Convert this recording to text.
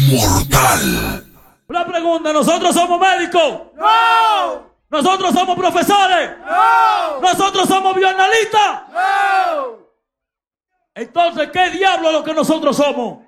Mortal. Una pregunta, ¿nosotros somos médicos? ¡No! ¿Nosotros somos profesores? ¡No! ¿Nosotros somos bioanalistas? ¡No! Entonces, ¿qué diablo es lo que nosotros somos?